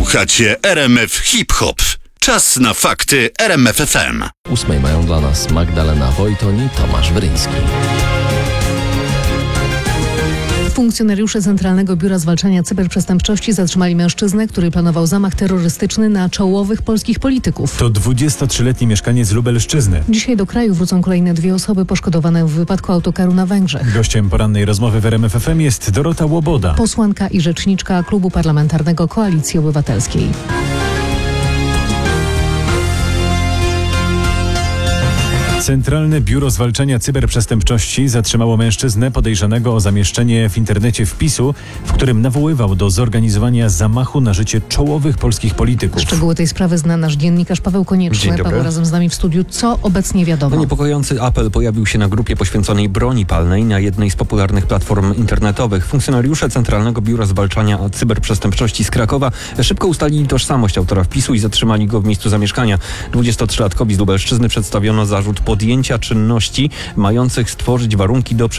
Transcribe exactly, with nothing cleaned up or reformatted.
Słuchacie R M F Hip Hop. Czas na fakty R M F F M. Ósmej mają dla nas Magdalena Wojton i Tomasz Wryński. Funkcjonariusze Centralnego Biura Zwalczania Cyberprzestępczości zatrzymali mężczyznę, który planował zamach terrorystyczny na czołowych polskich polityków. To dwudziestotrzyletni mieszkaniec Lubelszczyzny. Dzisiaj do kraju wrócą kolejne dwie osoby poszkodowane w wypadku autokaru na Węgrzech. Gościem porannej rozmowy w R M F F M jest Dorota Łoboda, Posłanka i rzeczniczka Klubu Parlamentarnego Koalicji Obywatelskiej. Centralne Biuro Zwalczania Cyberprzestępczości zatrzymało mężczyznę podejrzanego o zamieszczenie w internecie wpisu, w którym nawoływał do zorganizowania zamachu na życie czołowych polskich polityków. Szczegóły tej sprawy zna nasz dziennikarz Paweł Konieczny. Dzień dobry. Paweł razem z nami w studiu. Co obecnie wiadomo? No, niepokojący apel pojawił się na grupie poświęconej broni palnej na jednej z popularnych platform internetowych. Funkcjonariusze Centralnego Biura Zwalczania Cyberprzestępczości z Krakowa szybko ustalili tożsamość autora wpisu i zatrzymali go w miejscu zamieszkania. dwudziestotrzylatkowi z Lubelszczyzny przedstawiono zarzut podjęcia czynności mających stworzyć warunki do